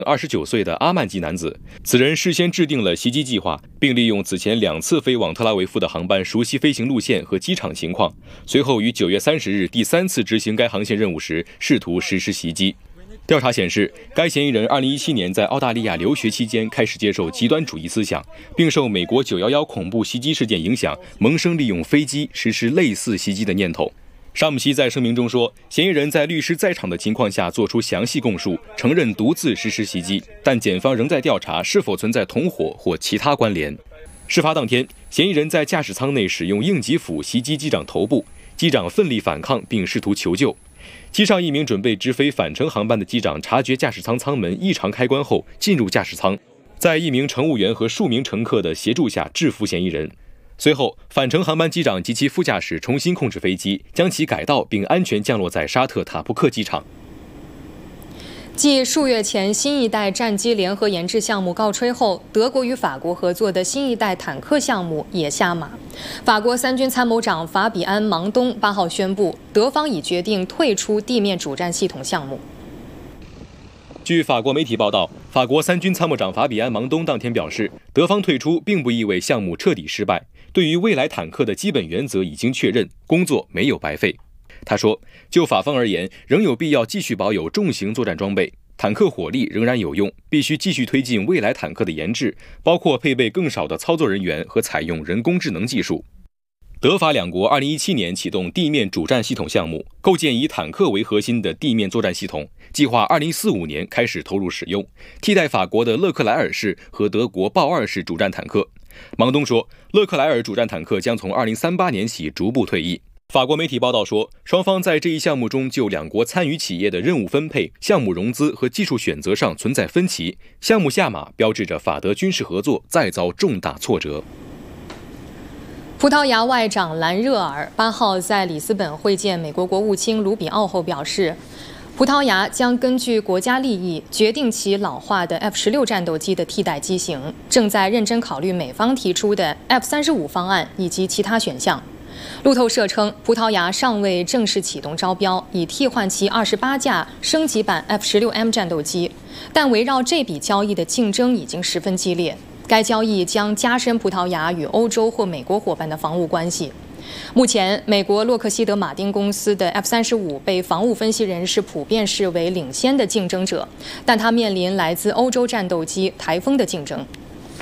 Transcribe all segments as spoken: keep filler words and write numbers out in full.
二十九岁的阿曼籍男子，此人事先制定了袭击计划，并利用此前两次飞往特拉维夫的航班熟悉飞行路线和机场情况，随后于九月三十日第三次执行该航线任务时，试图实施袭击。调查显示，该嫌疑人二零一七年在澳大利亚留学期间开始接受极端主义思想，并受美国九一一恐怖袭击事件影响，萌生利用飞机实施类似袭击的念头。沙姆西在声明中说，嫌疑人在律师在场的情况下做出详细供述，承认独自实施袭击，但检方仍在调查是否存在同伙或其他关联。事发当天，嫌疑人在驾驶舱内使用应急斧袭击机长头部，机长奋力反抗并试图求救。机上一名准备直飞返程航班的机长察觉驾驶舱舱门异常开关后，进入驾驶舱，在一名乘务员和数名乘客的协助下制服嫌疑人。随后，返程航班机长及其副驾驶重新控制飞机，将其改道并安全降落在沙特塔布克机场。 继数月前新一代战机联合研制项目告吹后，德国与法国合作的新一代坦克项目也下马。法国三军参谋长法比安·芒东八号宣布，德方已决定退出地面主战系统项目。 据法国媒体报道，法国三军参谋长法比安·芒东当天表示，德方退出并不意味项目彻底失败，对于未来坦克的基本原则已经确认，工作没有白费。他说，就法方而言，仍有必要继续保有重型作战装备，坦克火力仍然有用，必须继续推进未来坦克的研制，包括配备更少的操作人员和采用人工智能技术。德法两国二零一七年启动地面主战系统项目，构建以坦克为核心的地面作战系统，计划二零四五年开始投入使用，替代法国的勒克莱尔式和德国豹二式主战坦克。芒东说，勒克莱尔主战坦克将从二零三八年起逐步退役。法国媒体报道说，双方在这一项目中就两国参与企业的任务分配、项目融资和技术选择上存在分歧，项目下马标志着法德军事合作再遭重大挫折。 葡萄牙外长兰热尔八号在里斯本会见美国国务卿卢比奥后表示，葡萄牙将根据国家利益决定其老化的 F 十六 战斗机的替代机型，正在认真考虑美方提出的 F 三十五 方案以及其他选项。路透社称，葡萄牙尚未正式启动招标，以替换其二十八架升级版 F 十六 M 战斗机，但围绕这笔交易的竞争已经十分激烈。该交易将加深葡萄牙与欧洲或美国伙伴的防务关系。目前，美国洛克希德马丁公司的 F 三十五 被防务分析人士普遍视为领先的竞争者，但它面临来自欧洲战斗机台风的竞争。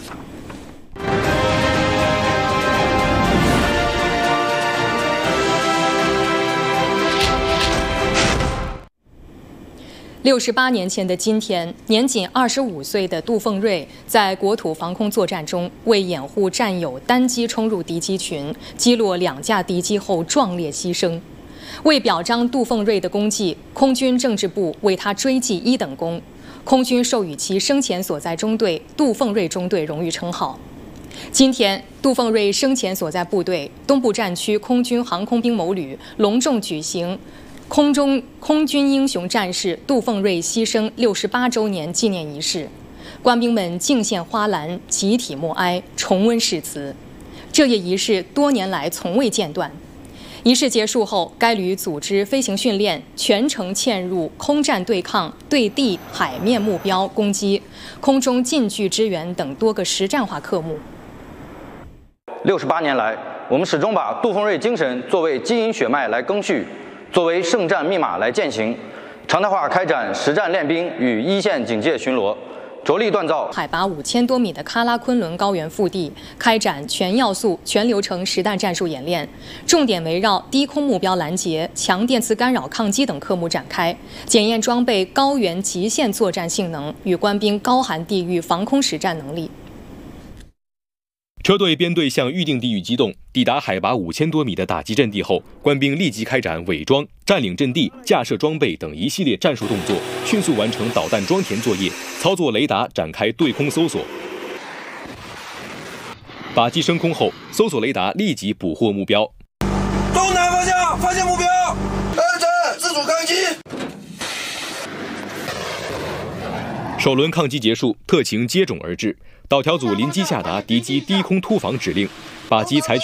六十八年前的今天，年仅二十五岁的杜凤瑞在国土防空作战中，为掩护战友单机冲入敌机群，击落两架敌机后壮烈牺牲。为表彰杜凤瑞的功绩，空军政治部为他追记一等功，空军授予其生前所在中队杜凤瑞中队荣誉称号。今天，杜凤瑞生前所在部队东部战区空军航空兵某旅隆重举行空中空军英雄战士杜凤瑞牺牲六十八周年纪念仪式，官兵们敬献花篮，集体默哀，重温誓词。这一仪式多年来从未间断。仪式结束后，该旅组织飞行训练，全程嵌入空战对抗、对地、海面目标攻击、空中近距支援等多个实战化科目。 六十八年来，我们始终把杜凤瑞精神作为基因血脉来赓续，作为圣战密码来践行，常态化开展实战练兵与一线警戒巡逻，着力锻造海拔五千多米的喀拉昆仑高原腹地，开展全要素、全流程实弹战术演练，重点围绕低空目标拦截、强电磁干扰抗击等科目展开，检验装备高原极限作战性能与官兵高寒地域防空实战能力。 车队编队向预定地域机动，抵达海拔五千多米的打击阵地后，官兵立即开展伪装、占领阵地、架设装备等一系列战术动作，迅速完成导弹装填作业，操作雷达展开对空搜索。靶机升空后，搜索雷达立即捕获目标。 东南方向发现目标，安全自主抗击。 首轮抗击结束，特勤接踵而至。导条组临机下达敌机低空突防指令，靶机采取